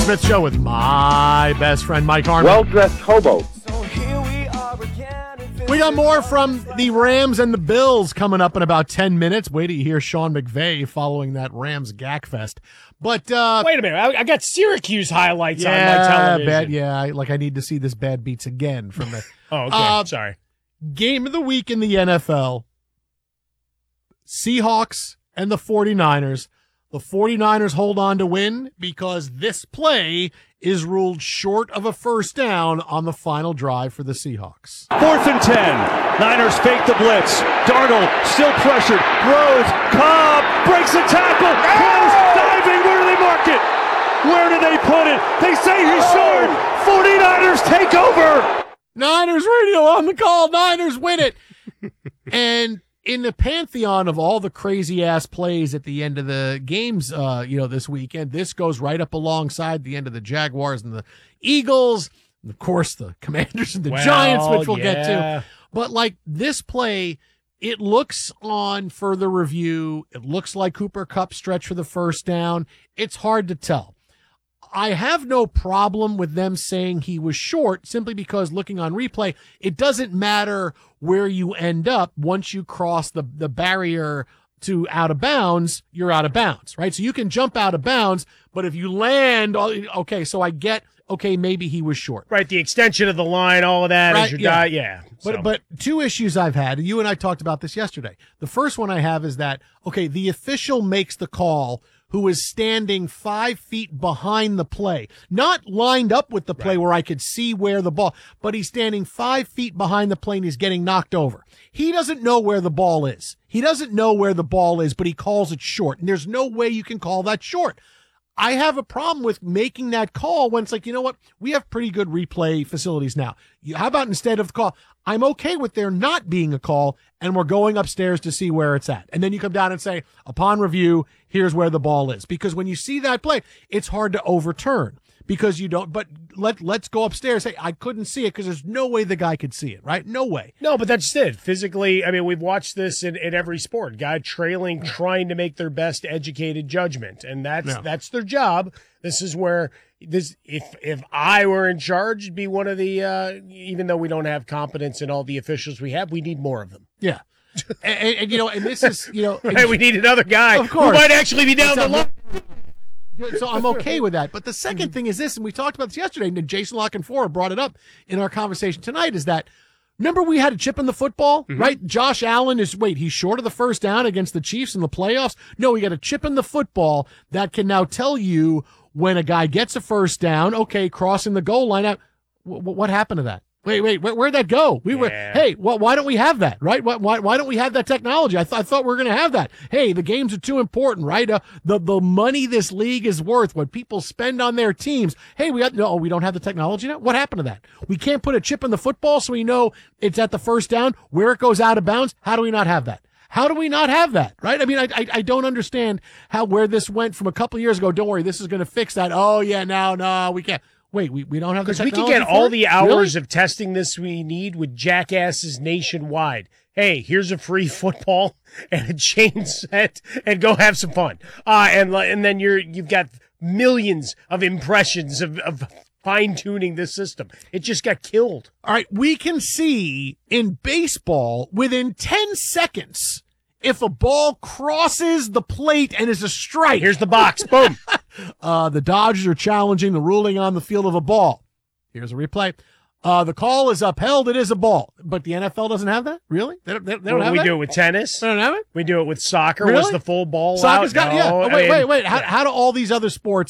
Smith Show with my best friend, Mike Harmon. Well-dressed hobo. We got more from the Rams and the Bills coming up in about 10 minutes. Wait till you hear Sean McVay following that Rams Gakfest. But wait a minute, I got Syracuse highlights on my television. I need to see this bad beats again from the Oh, okay. Sorry. Game of the week in the NFL. Seahawks and the 49ers. The 49ers hold on to win because this play is ruled short of a first down on the final drive for the Seahawks. 4th and 10. Niners fake the blitz. Darnold still pressured. Throws. Cobb breaks a tackle. Close. Diving. Where do they mark it? Where do they put it? They say he's short. 49ers take over. Niners radio on the call. Niners win it. And in the pantheon of all the crazy-ass plays at the end of the games, this weekend, this goes right up alongside the end of the Jaguars and the Eagles, and of course the Commanders and the Giants, which we'll get to. But, this play, it looks on further review. It looks like Cooper Kupp stretched for the first down. It's hard to tell. I have no problem with them saying he was short simply because looking on replay, it doesn't matter where you end up. Once you cross the barrier to out of bounds, you're out of bounds, right? So you can jump out of bounds, but if you land, okay, so I get, okay, maybe he was short. Right, the extension of the line, all of that. Right, as your guy, yeah. But two issues I've had, and you and I talked about this yesterday. The first one I have is that, okay, the official makes the call who is standing 5 feet behind the play, not lined up with the play where I could see where the ball, but he's standing 5 feet behind the play and he's getting knocked over. He doesn't know where the ball is. He doesn't know where the ball is, but he calls it short. And there's no way you can call that short. I have a problem with making that call when it's like, you know what? We have pretty good replay facilities now. How about instead of the call, I'm okay with there not being a call and we're going upstairs to see where it's at. And then you come down and say, upon review, here's where the ball is. Because when you see that play, it's hard to overturn because you don't, but let's go upstairs. Hey, I couldn't see it because there's no way the guy could see it, right? No way. No, but that's it. Physically, I mean, we've watched this in every sport. Guy trailing, trying to make their best educated judgment. And that's their job. This is where if I were in charge, it'd be one of the, even though we don't have competence in all the officials we have, we need more of them. Yeah. and this is, Right, we need another guy of course, who might actually be down the line. So I'm okay with that. But the second thing is this, and we talked about this yesterday, and Jason Lockenfora brought it up in our conversation tonight, is that, remember we had a chip in the football, right? Josh Allen he's short of the first down against the Chiefs in the playoffs. No, we got a chip in the football that can now tell you when a guy gets a first down, okay, crossing the goal line out. What happened to that? Wait, where'd that go? Why don't we have that, right? Why don't we have that technology? I thought we were going to have that. Hey, the games are too important, right? The money this league is worth, what people spend on their teams. Hey, we don't have the technology now? What happened to that? We can't put a chip in the football so we know it's at the first down, where it goes out of bounds. How do we not have that? How do we not have that, right? I mean, I don't understand where this went from a couple of years ago. Don't worry, this is going to fix that. Oh, yeah, no, we can't. Wait, we don't have the technology. Because we can get all the hours of testing this we need with jackasses nationwide. Hey, here's a free football and a chain set, and go have some fun. And then you've got millions of impressions of fine-tuning this system. It just got killed. All right, we can see in baseball within 10 seconds if a ball crosses the plate and is a strike. Here's the box. Boom. The Dodgers are challenging the ruling on the field of a ball. Here's a replay. The call is upheld. It is a ball. But the NFL doesn't have that? Really? They don't have that? We do it with tennis. They don't have it? We do it with soccer. Really? Was the full ball Soccer's out? got, yeah. Oh, wait. How do all these other sports